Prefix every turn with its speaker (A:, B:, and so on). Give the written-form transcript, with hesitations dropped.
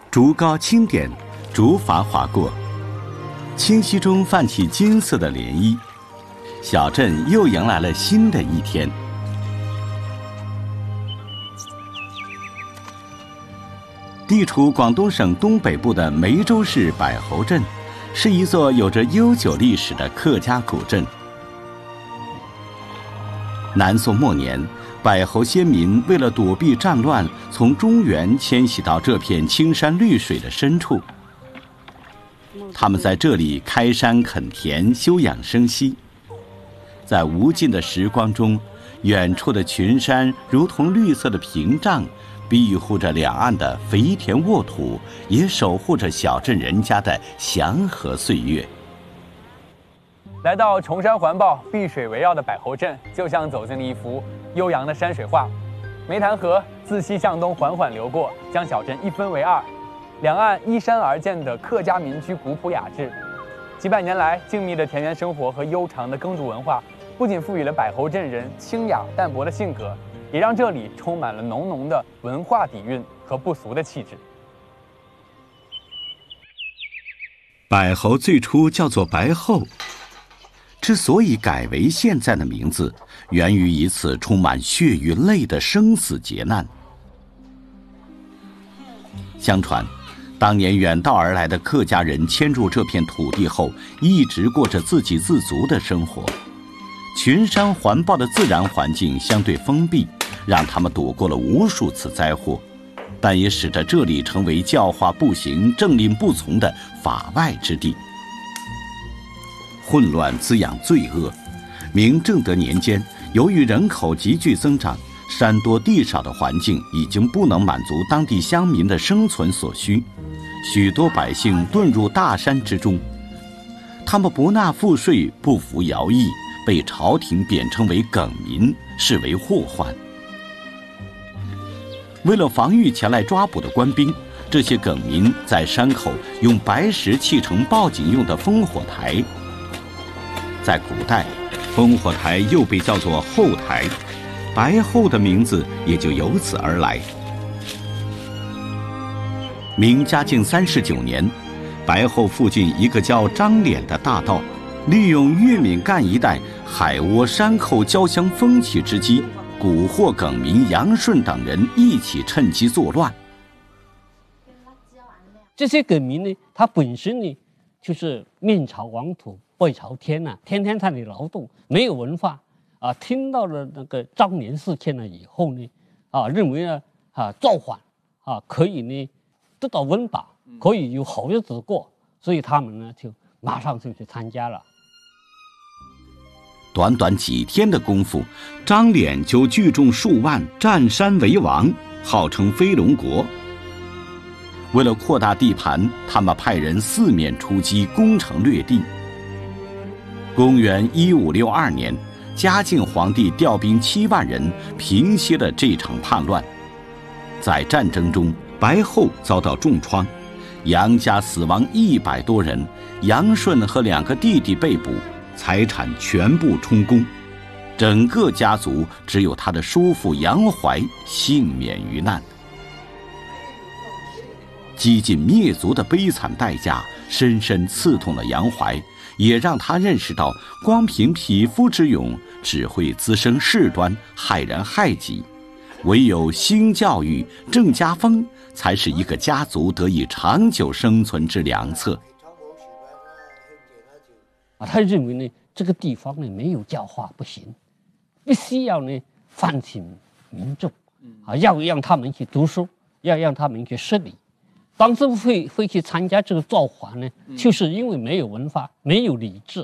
A: 竹篙轻点，竹筏划过，清溪中泛起金色的涟漪，小镇又迎来了新的一天。地处广东省东北部的梅州市柏侯镇，是一座有着悠久历史的客家古镇。南宋末年，柏侯先民为了躲避战乱，从中原迁徙到这片青山绿水的深处。他们在这里开山垦田，休养生息。在无尽的时光中，远处的群山如同绿色的屏障，庇护着两岸的肥田沃土，也守护着小镇人家的祥和岁月。
B: 来到崇山环抱、碧水围绕的柏侯镇，就像走进了一幅悠扬的山水画。梅潭河自西向东缓缓流过，将小镇一分为二，两岸依山而建的客家民居古朴雅致。几百年来，静谧的田园生活和悠长的耕读文化，不仅赋予了柏侯镇人清雅淡泊的性格，也让这里充满了浓浓的文化底蕴和不俗的气质。
A: 柏侯最初叫做白后，之所以改为现在的名字，源于一次充满血与泪的生死劫难。相传，当年远道而来的客家人迁入这片土地后，一直过着自给自足的生活。群山环抱的自然环境相对封闭，让他们躲过了无数次灾祸，但也使得这里成为教化不行、政令不从的法外之地。混乱滋养罪恶。明正德年间，由于人口急剧增长，山多地少的环境已经不能满足当地乡民的生存所需，许多百姓遁入大山之中。他们不纳赋税，不服徭役，被朝廷贬称为梗民，视为祸患。为了防御前来抓捕的官兵，这些梗民在山口用白石砌成报警用的烽火台。在古代，烽火台又被叫做后台，白后的名字也就由此而来。明嘉靖39年，白后附近一个叫张脸的大盗，利用岳敏干一带海窝山寇交相风起之机，蛊惑梗民杨顺等人一起趁机作乱。
C: 这些梗民呢，他本身呢就是面朝黄土背朝天啊，天天在那里劳动，没有文化啊。听到了那个张脸事件了以后呢，认为呢造反可以呢得到温饱，可以有好日子过，所以他们呢就马上就去参加了。
A: 短短几天的功夫，张脸就聚众数万，占山为王，号称飞龙国。为了扩大地盘，他们派人四面出击，攻城略地。公元1562年，嘉靖皇帝调兵7万人，平息了这场叛乱。在战争中，白后遭到重创，杨家死亡100多人，杨顺和2个弟弟被捕，财产全部充公，整个家族只有他的叔父杨怀幸免于难。几近灭族的悲惨代价深深刺痛了杨怀，也让他认识到光凭匹夫之勇只会滋生事端，害人害己，唯有兴教育、正家风才是一个家族得以长久生存之良策。
C: 他认为呢，这个地方呢没有教化不行，必须要呢唤醒民众，要让他们去读书，要让他们去识礼。当时会去参加这个造反呢，就是因为没有文化，没有理智，